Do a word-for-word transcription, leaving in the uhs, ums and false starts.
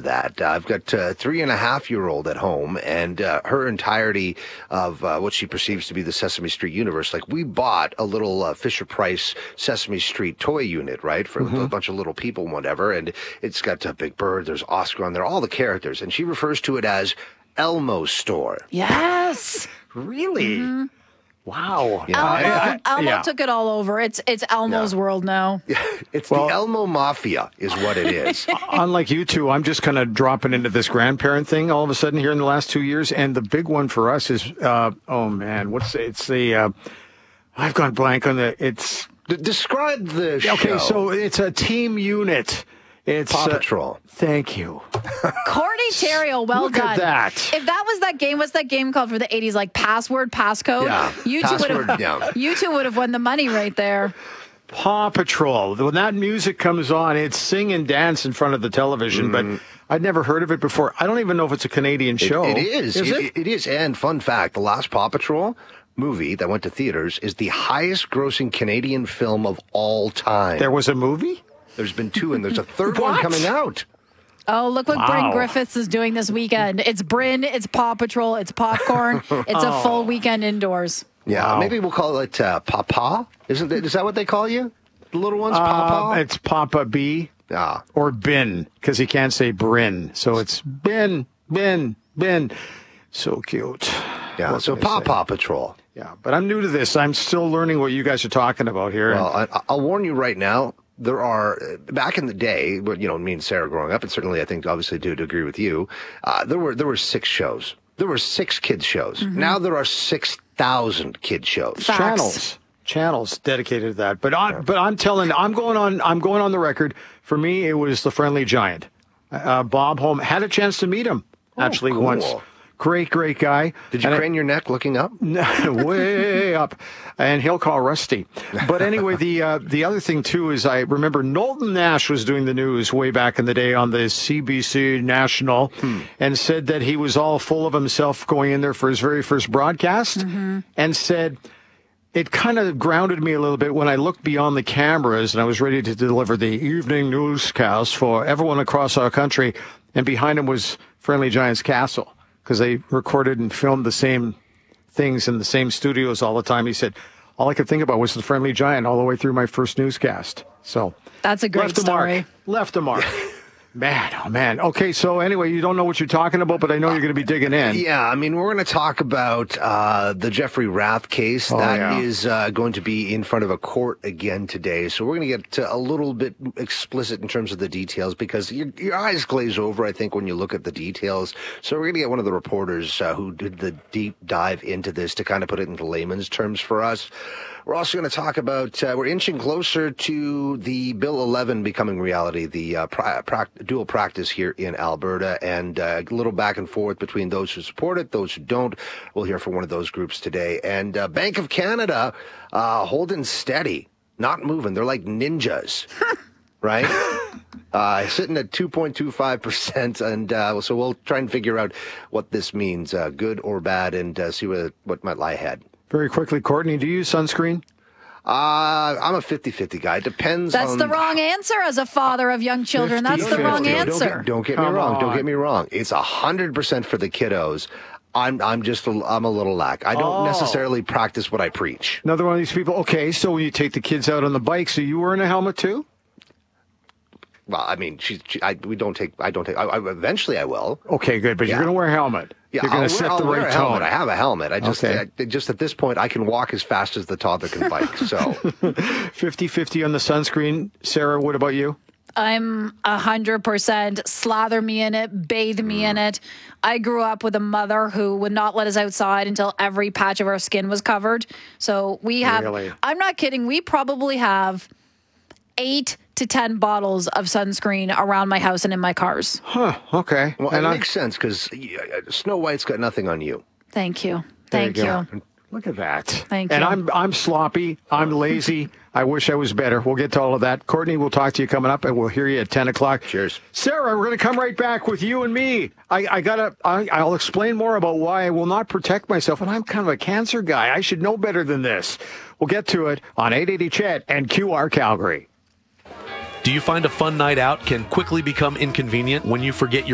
that. Uh, I've got a three and a half year old at home, and uh, her entirety of uh, what she perceives to be the Sesame Street universe. Like, we bought a little uh, Fisher Price Sesame Street toy unit, right, for mm-hmm. a bunch of little people and whatever. And it's got a Big Bird, there's Oscar on there, all the characters. And she refers to it as Elmo's store. Yes. Really? Mm-hmm. Wow. Yeah. Elmo, I, I, Elmo yeah. took it all over. It's it's Elmo's yeah. world now. It's well, the Elmo Mafia is what it is. Unlike you two, I'm just kind of dropping into this grandparent thing all of a sudden here in the last two years. And the big one for us is, uh, oh, man, what's it's the, uh, I've gone blank on the, it's. D- describe the show. Okay, so it's a team unit. It's Paw uh, Patrol. Thank you. Courtney Terrio, well Look done. at that. If that was that game, what's that game called for the eighties? Like Password, Passcode? Yeah. You two would Password, have yeah. you two would have won the money right there. Paw Patrol. When that music comes on, it's sing and dance in front of the television, mm. but I'd never heard of it before. I don't even know if it's a Canadian show. It, it is. Is it, it? It is. And fun fact, the last Paw Patrol movie that went to theaters is the highest grossing Canadian film of all time. There was a movie? There's been two, and there's a third one coming out. Oh, look what wow. Bryn Griffiths is doing this weekend. It's Bryn, it's Paw Patrol, it's popcorn. It's oh. a full weekend indoors. Yeah, wow. maybe we'll call it uh, Papa. Isn't it, is that what they call you? The little ones, uh, Papa? It's Papa B ah. or Bin, because he can't say Bryn. So it's Bin, Bin, Bin. So cute. Yeah, what so Paw Paw Patrol. Yeah, but I'm new to this. I'm still learning what you guys are talking about here. Well, I, I'll warn you right now. There are, back in the day, you know, me and Sarah growing up, and certainly I think obviously do to agree with you, uh, there were there were six shows. There were six kids shows. Mm-hmm. Now there are six thousand kid shows. Facts. Channels. Channels dedicated to that. But I, but I'm telling, I'm going on, I'm going on the record. For me, it was The Friendly Giant. Uh, Bob Holm, had a chance to meet him actually oh, cool. once. Great, great guy. Did you and crane I, your neck looking up? way up. And he'll call Rusty. But anyway, the uh, the other thing, too, is I remember Knowlton Nash was doing the news way back in the day on the C B C National hmm. and said that he was all full of himself going in there for his very first broadcast mm-hmm. and said, it kind of grounded me a little bit when I looked beyond the cameras and I was ready to deliver the evening newscast for everyone across our country. And behind him was Friendly Giant's Castle, because they recorded and filmed the same things in the same studios all the time. He said, all I could think about was The Friendly Giant all the way through my first newscast. So that's a great left story. A mark. Left a mark. Man, oh man. Okay, so anyway, you don't know what you're talking about, but I know you're going to be digging in. Yeah, I mean, we're going to talk about uh, the Jeffrey Rath case. Oh, that yeah. is uh, going to be in front of a court again today. So we're going to get a little bit explicit in terms of the details, because your, your eyes glaze over, I think, when you look at the details. So we're going to get one of the reporters uh, who did the deep dive into this to kind of put it into layman's terms for us. We're also going to talk about, uh, we're inching closer to the Bill eleven becoming reality, the uh, pra- pra- dual practice here in Alberta, and uh, a little back and forth between those who support it, those who don't. We'll hear from one of those groups today. And uh, Bank of Canada uh, holding steady, not moving. They're like ninjas, right? Uh, sitting at two point two five percent, and uh, so we'll try and figure out what this means, uh, good or bad, and uh, see what, what might lie ahead. Very quickly, Courtney, do you use sunscreen? Uh, I'm a fifty-fifty guy. Depends That's on... the wrong answer as a father of young children. That's the wrong Don't answer. get, don't get me Come wrong. on. Don't get me wrong. It's one hundred percent for the kiddos. I'm I'm just a, I'm a little lack. I don't Oh. necessarily practice what I preach. Another one of these people. Okay, so when you take the kids out on the bikes, are you wearing a helmet too? Well, I mean, she, she I, we don't take. I don't take. I, I, eventually, I will. Okay, good. But Yeah. you're going to wear a helmet. Yeah, you're going I'll to wear, set I'll the wear right a tone. helmet. I have a helmet. I just Okay. I, just at this point, I can walk as fast as the toddler can bike. So fifty-fifty on the sunscreen. Sarah, what about you? I'm a hundred percent slather me in it, bathe me in it. I grew up with a mother who would not let us outside until every patch of our skin was covered. So we have, Really? I'm not kidding. We probably have eight to ten bottles of sunscreen around my house and in my cars. Huh, okay. well, and it I, makes sense because Snow White's got nothing on you. Thank you. there Thank you you. go. Look at that. Thank and you. I'm I'm sloppy. I'm lazy. I wish I was better. We'll get to all of that. Courtney, we'll talk to you coming up, and we'll hear you at ten o'clock. Cheers. Sarah, we're going to come right back with you and me. I, I gotta. I, I'll explain more about why I will not protect myself, and I'm kind of a cancer guy. I should know better than this. We'll get to it on eight eighty Chet and Q R Calgary. Do you find a fun night out can quickly become inconvenient when you forget your